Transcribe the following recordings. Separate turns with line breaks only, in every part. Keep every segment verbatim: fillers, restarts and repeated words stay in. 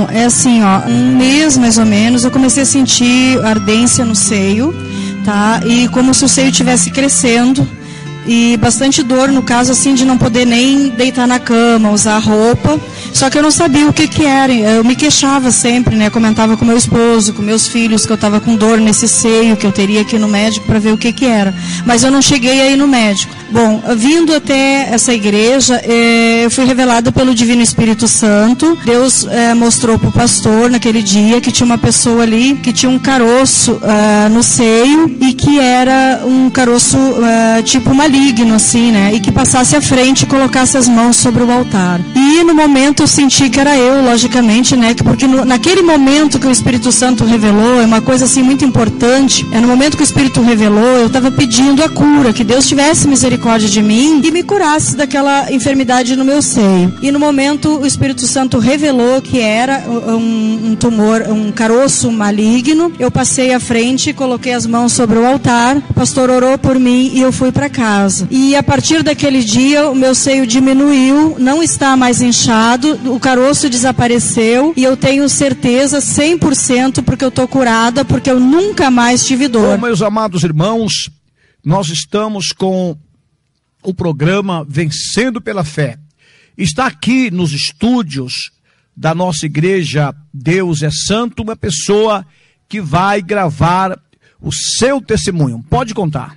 Bom, é assim, ó, um mês mais ou menos eu comecei a sentir ardência no seio, tá? E como se o seio estivesse crescendo. E bastante dor, no caso, assim, de não poder nem deitar na cama, usar roupa. Só que eu não sabia o que que era. Eu me queixava sempre, né? Comentava com meu esposo, com meus filhos, que eu estava com dor nesse seio, que eu teria que ir no médico para ver o que que era. Mas eu não cheguei a ir no médico. Bom, vindo até essa igreja, eh, eu fui revelada pelo Divino Espírito Santo. Deus eh, mostrou para o pastor, naquele dia, que tinha uma pessoa ali, que tinha um caroço ah, no seio, e que era um caroço ah, tipo maligno, assim, né? E que passasse à frente e colocasse as mãos sobre o altar. E no momento eu senti que era eu, logicamente, né? Porque no, naquele momento que o Espírito Santo revelou, é uma coisa assim muito importante, é no momento que o Espírito revelou, eu estava pedindo a cura, que Deus tivesse misericórdia de mim e me curasse daquela enfermidade no meu seio. E no momento o Espírito Santo revelou que era um, um tumor, um caroço maligno. Eu passei à frente, coloquei as mãos sobre o altar, o pastor orou por mim e eu fui para casa. E a partir daquele dia o meu seio diminuiu, não está mais inchado, o caroço desapareceu e eu tenho certeza cem por cento porque eu estou curada, porque eu nunca mais tive dor.
Bom, meus amados irmãos, nós estamos com o programa Vencendo pela Fé. Está aqui nos estúdios da nossa igreja Deus é Santo, uma pessoa que vai gravar o seu testemunho. Pode contar.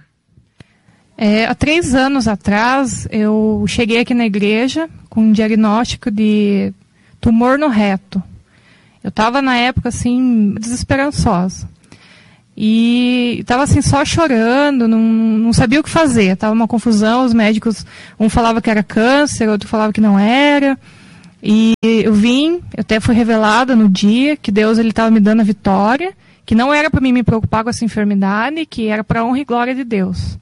É, há três anos atrás, eu cheguei aqui na igreja com um diagnóstico de tumor no reto. Eu estava, na época, assim, desesperançosa. E estava, assim, só chorando, não, não sabia o que fazer. Estava uma confusão, os médicos, um falava que era câncer, outro falava que não era. E eu vim, eu até fui revelada no dia que Deus estava me dando a vitória, que não era para mim me preocupar com essa enfermidade, que era para a honra e glória de Deus.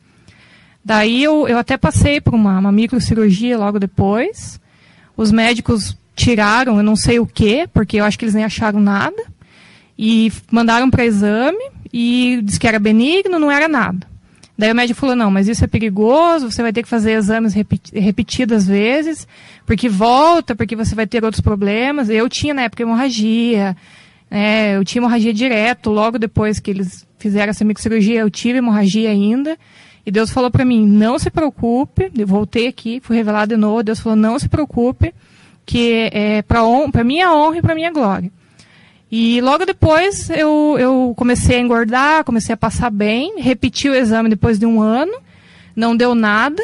Daí eu, eu até passei por uma, uma microcirurgia logo depois. Os médicos tiraram, eu não sei o que, porque eu acho que eles nem acharam nada. E mandaram para exame e disse que era benigno, não era nada. Daí o médico falou, não, mas isso é perigoso, você vai ter que fazer exames repeti- repetidas vezes, porque volta, porque você vai ter outros problemas. Eu tinha na época hemorragia, né, eu tinha hemorragia direto, logo depois que eles fizeram essa microcirurgia eu tive hemorragia ainda. E Deus falou para mim, não se preocupe, eu voltei aqui, fui revelado de novo, Deus falou, não se preocupe, que é para minha honra e para minha glória. E logo depois eu, eu comecei a engordar, comecei a passar bem, repeti o exame depois de um ano, não deu nada,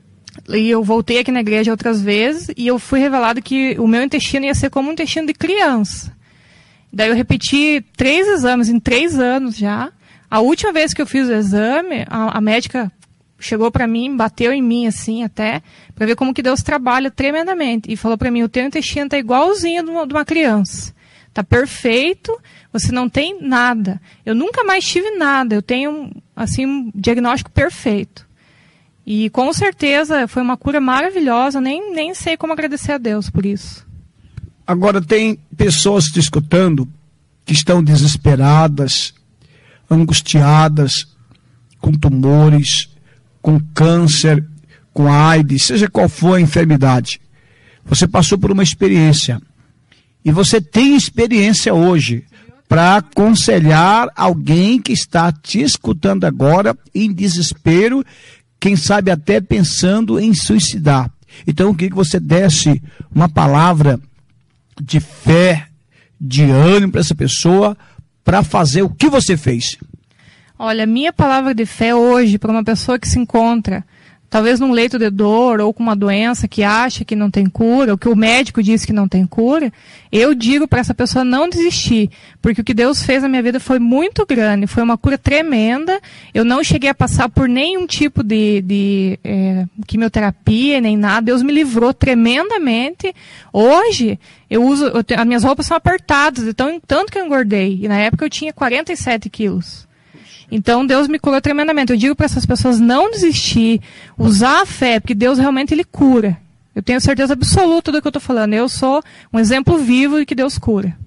e eu voltei aqui na igreja outras vezes, e eu fui revelado que o meu intestino ia ser como um intestino de criança. Daí eu repeti três exames em três anos já. A última vez que eu fiz o exame, a, a médica chegou para mim, bateu em mim assim até, para ver como que Deus trabalha tremendamente, e falou para mim, o teu intestino está igualzinho de uma, de uma criança. Está perfeito, você não tem nada. Eu nunca mais tive nada, eu tenho assim, um diagnóstico perfeito. E com certeza foi uma cura maravilhosa, nem, nem sei como agradecer a Deus por isso.
Agora tem pessoas te escutando que estão desesperadas, angustiadas, com tumores, com câncer, com AIDS, seja qual for a enfermidade. Você passou por uma experiência. E você tem experiência hoje para aconselhar alguém que está te escutando agora em desespero, quem sabe até pensando em suicidar. Então eu queria que você desse uma palavra de fé, de ânimo para essa pessoa, para fazer o que você fez.
Olha, minha palavra de fé hoje para uma pessoa que se encontra talvez num leito de dor ou com uma doença que acha que não tem cura, ou que o médico diz que não tem cura, eu digo para essa pessoa não desistir, porque o que Deus fez na minha vida foi muito grande, foi uma cura tremenda. Eu não cheguei a passar por nenhum tipo de, de é, quimioterapia, nem nada. Deus me livrou tremendamente. Hoje, eu uso, eu, as minhas roupas são apertadas, de tão, tanto que eu engordei, e na época eu tinha quarenta e sete quilos. Então Deus me curou tremendamente. Eu digo para essas pessoas não desistir, usar a fé, porque Deus realmente Ele cura. Eu tenho certeza absoluta do que eu estou falando. Eu sou um exemplo vivo de que Deus cura.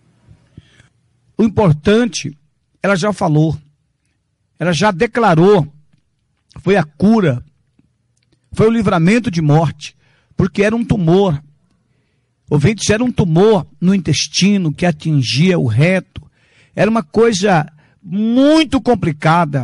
O importante, ela já falou, ela já declarou, foi a cura, foi o livramento de morte, porque era um tumor. Ouvintes, era um tumor no intestino que atingia o reto. Era uma coisa muito complicada.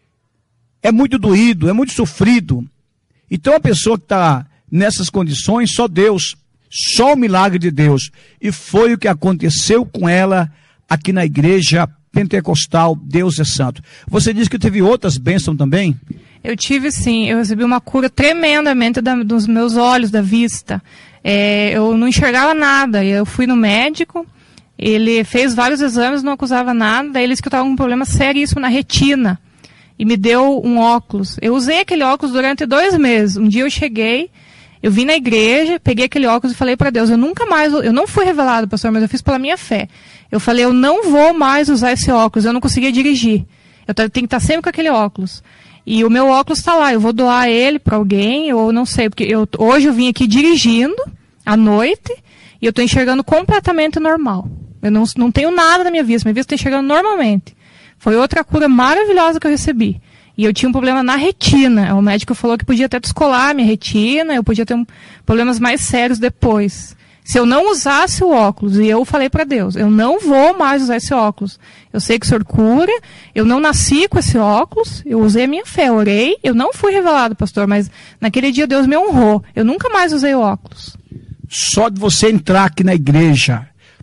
É muito doído, é muito sofrido. Então a pessoa que está nessas condições, só Deus, só o milagre de Deus. E foi o que aconteceu com ela aqui na igreja pentecostal Deus é Santo. Você disse que teve outras bênçãos também?
Eu tive sim, eu recebi uma cura tremendamente da, dos meus olhos, da vista. É, eu não enxergava nada, eu fui no médico, ele fez vários exames, não acusava nada, daí ele disse que eu estava com um problema seríssimo na retina. E me deu um óculos. Eu usei aquele óculos durante dois meses. Um dia eu cheguei, eu vim na igreja, peguei aquele óculos e falei para Deus, eu nunca mais, eu não fui revelado, pastor, mas eu fiz pela minha fé. Eu falei, eu não vou mais usar esse óculos, eu não conseguia dirigir. Eu tenho que estar sempre com aquele óculos. E o meu óculos está lá, eu vou doar ele para alguém, ou não sei, porque eu, hoje eu vim aqui dirigindo, à noite, e eu estou enxergando completamente normal. Eu não, não tenho nada na minha vista, minha vista está enxergando normalmente. Foi outra cura maravilhosa que eu recebi. E eu tinha um problema na retina. O médico falou que podia até descolar a minha retina, eu podia ter um, problemas mais sérios depois. Se eu não usasse o óculos, e eu falei para Deus, eu não vou mais usar esse óculos. Eu sei que o Senhor cura, eu não nasci com esse óculos, eu usei a minha fé, orei, eu não fui revelado, pastor, mas naquele dia Deus me honrou. Eu nunca mais usei o óculos.
Só de você entrar aqui na igreja,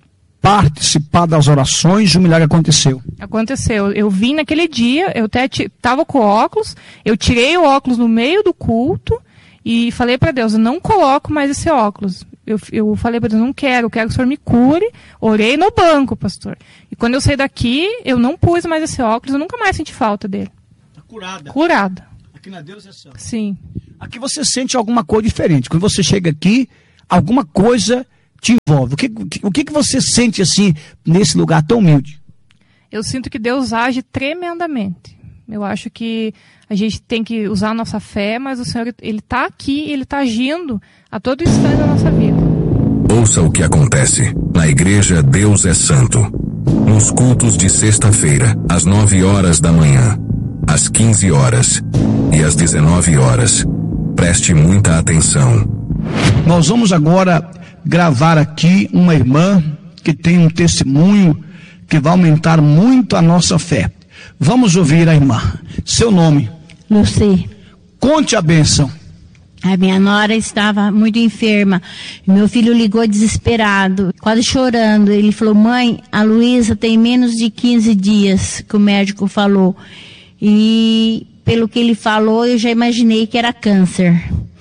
participar das orações, o milagre aconteceu.
Aconteceu. Eu vim naquele dia, eu até estava com óculos, eu tirei o óculos no meio do culto e falei para Deus, eu não coloco mais esse óculos. Eu, eu falei para Deus, não quero, eu quero que o Senhor me cure. Orei no banco, pastor. E quando eu saí daqui, eu não pus mais esse óculos, eu nunca mais senti falta dele.
Tá curada.
Curada.
Aqui na Deus é Santo.
Sim.
Aqui você sente alguma coisa diferente. Quando você chega aqui, alguma coisa te envolve. O que, o que, que você sente assim, nesse lugar tão humilde?
Eu sinto que Deus age tremendamente. Eu acho que a gente tem que usar a nossa fé, mas o Senhor, Ele está aqui, Ele está agindo a todo instante da nossa vida.
Ouça o que acontece na Igreja Deus é Santo. Nos cultos de sexta-feira, às nove horas da manhã, às quinze horas e às dezenove horas. Preste muita atenção.
Nós vamos agora gravar aqui uma irmã que tem um testemunho que vai aumentar muito a nossa fé. Vamos ouvir a irmã. Seu nome?
Luci.
Conte a bênção.
A minha nora estava muito enferma. Meu filho ligou desesperado, quase chorando. Ele falou, mãe, a Luísa tem menos de quinze dias, que o médico falou. E pelo que ele falou, eu já imaginei que era câncer.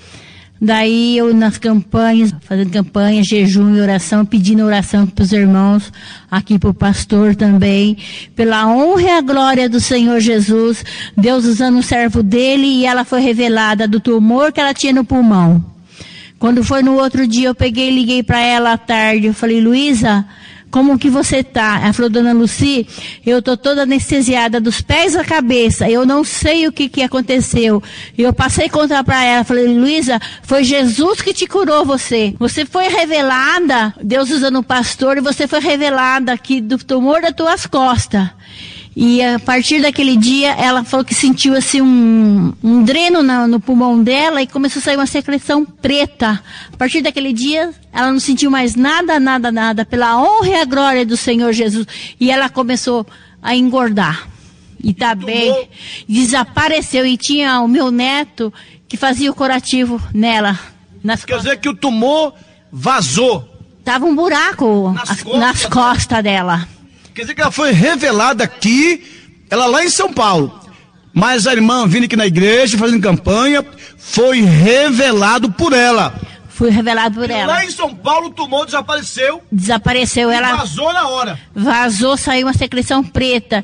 Daí eu nas campanhas, fazendo campanha, jejum e oração, pedindo oração para os irmãos, aqui para o pastor também, pela honra e a glória do Senhor Jesus, Deus usando o servo dele, e ela foi revelada do tumor que ela tinha no pulmão. Quando foi no outro dia, eu peguei e liguei para ela à tarde, eu falei, Luísa, como que você tá? Ela falou, dona Luci, eu tô toda anestesiada dos pés à cabeça, eu não sei o que que aconteceu. Eu passei a contar para ela, falei, Luísa, foi Jesus que te curou você. Você foi revelada, Deus usando o pastor, e você foi revelada aqui do tumor das tuas costas. E a partir daquele dia, ela falou que sentiu assim um, um dreno na, no pulmão dela e começou a sair uma secreção preta. A partir daquele dia, ela não sentiu mais nada, nada, nada, pela honra e a glória do Senhor Jesus. E ela começou a engordar. E tá bem. Desapareceu. E tinha o meu neto que fazia o curativo nela. Nas
Quer
costas.
dizer que o tumor vazou.
Tava um buraco
Nas
nas,
costas
nas costas dela.
Quer dizer que ela foi revelada aqui, ela lá em São Paulo. Mas a irmã vindo aqui na igreja, fazendo campanha, foi revelado por ela.
Fui revelado por
E
ela.
lá em São Paulo o tumor desapareceu.
Desapareceu.
E
Ela
vazou na hora.
vazou, saiu uma secreção preta.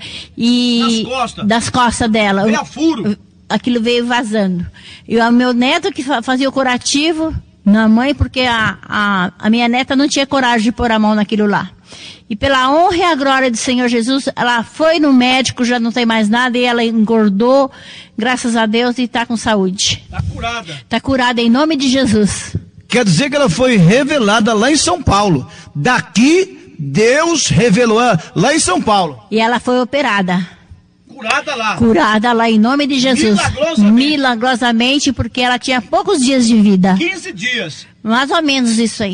E
Das costas.
das costas dela.
Veio a furo.
Aquilo veio vazando. E o meu neto que fa- fazia o curativo na mãe, porque a, a, a minha neta não tinha coragem de pôr a mão naquilo lá. E pela honra e a glória do Senhor Jesus, ela foi no médico, já não tem mais nada, e ela engordou, graças a Deus, e está com saúde.
Está curada.
Está curada em nome de Jesus.
Quer dizer que ela foi revelada lá em São Paulo. Daqui, Deus revelou ela lá em São Paulo.
E ela foi operada.
Curada lá.
Curada lá em nome de Jesus.
Milagrosamente.
Milagrosamente, porque ela tinha poucos dias de vida.
quinze dias.
Mais ou menos isso aí.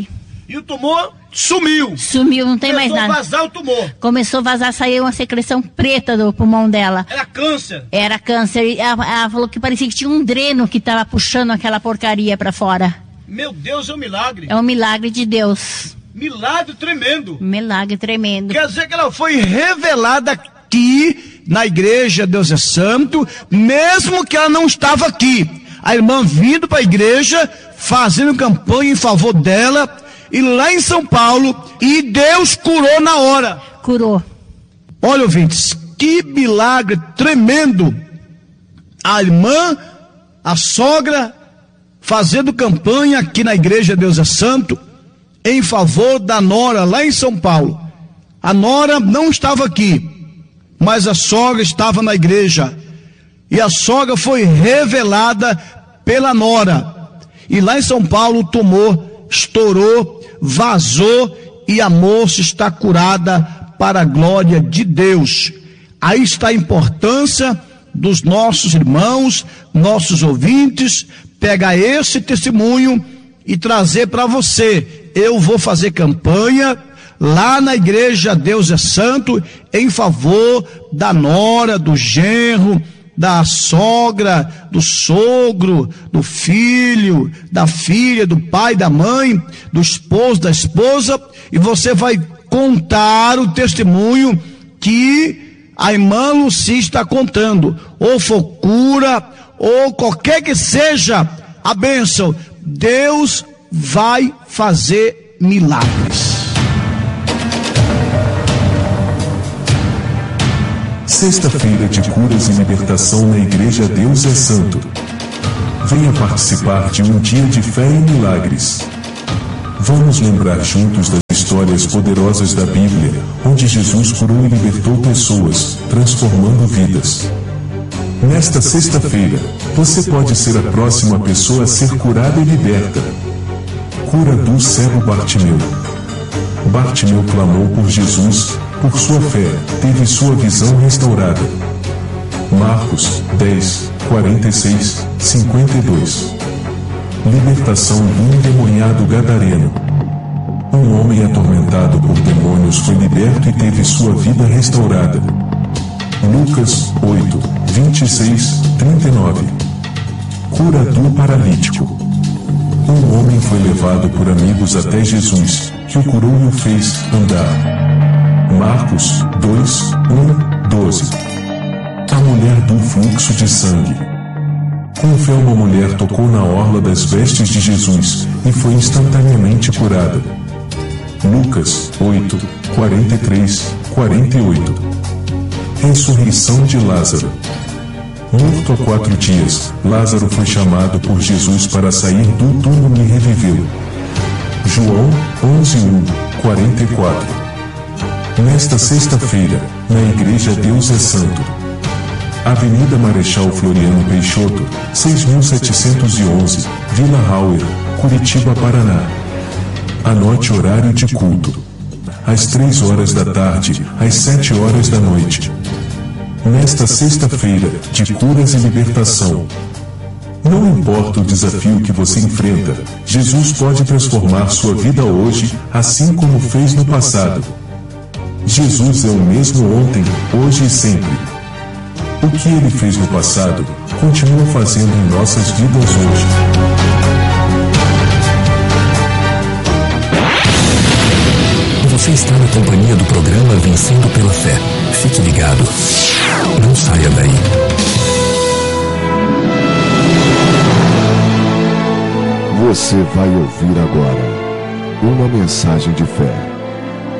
E o tumor sumiu.
Sumiu, não tem mais nada.
Começou a vazar o tumor.
Começou a vazar, saiu uma secreção preta do pulmão dela.
Era câncer.
Era câncer. E ela, ela falou que parecia que tinha um dreno que estava puxando aquela porcaria para fora.
Meu Deus, é um milagre.
É um milagre de Deus.
Milagre tremendo.
Milagre tremendo.
Quer dizer que ela foi revelada aqui na igreja Deus é Santo, mesmo que ela não estava aqui. A irmã vindo para a igreja, fazendo campanha em favor dela, e lá em São Paulo, e Deus curou na hora.
Curou.
Olha, ouvintes, que milagre tremendo. A irmã, a sogra, fazendo campanha aqui na igreja Deus é Santo, em favor da nora lá em São Paulo. A nora não estava aqui, mas a sogra estava na igreja. E a sogra foi revelada pela nora. E lá em São Paulo o tumor estourou, vazou e a moça está curada para a glória de Deus. Aí está a importância dos nossos irmãos, nossos ouvintes, pegar esse testemunho e trazer para você. Eu vou fazer campanha lá na igreja Deus é Santo em favor da nora, do genro, da sogra, do sogro, do filho, da filha, do pai, da mãe, do esposo, da esposa, e você vai contar o testemunho que a irmã Luci está contando, ou for cura, ou qualquer que seja a bênção, Deus vai fazer milagres.
Sexta-feira de curas e libertação na Igreja Deus é Santo. Venha participar de um dia de fé e milagres. Vamos lembrar juntos das histórias poderosas da Bíblia, onde Jesus curou e libertou pessoas, transformando vidas. Nesta sexta-feira, você pode ser a próxima pessoa a ser curada e liberta. Cura do cego Bartimeu. Bartimeu clamou por Jesus, por sua fé, teve sua visão restaurada. Marcos dez, quarenta e seis, cinquenta e dois. Libertação do endemoniado gadareno. Um homem atormentado por demônios foi liberto e teve sua vida restaurada. Lucas oito, vinte e seis, trinta e nove. Cura do paralítico. Um homem foi levado por amigos até Jesus, que o curou e o fez andar. Marcos dois, um, doze. A mulher do fluxo de sangue. Com fé uma mulher tocou na orla das vestes de Jesus, e foi instantaneamente curada. Lucas oito, quarenta e três, quarenta e oito. Ressurreição de Lázaro. Morto há quatro dias, Lázaro foi chamado por Jesus para sair do túmulo e reviveu. João onze, um, quarenta e quatro. Nesta sexta-feira, na Igreja Deus é Santo. Avenida Marechal Floriano Peixoto, seis mil setecentos e onze, Vila Hauer, Curitiba, Paraná. Anote horário de culto. Às três horas da tarde, às sete horas da noite. Nesta sexta-feira, de curas e libertação. Não importa o desafio que você enfrenta, Jesus pode transformar sua vida hoje, assim como fez no passado. Jesus é o mesmo ontem, hoje e sempre. O que ele fez no passado, continua fazendo em nossas vidas hoje.
Você está na companhia do programa Vencendo pela Fé. Fique ligado. Não saia daí.
Você vai ouvir agora uma mensagem de fé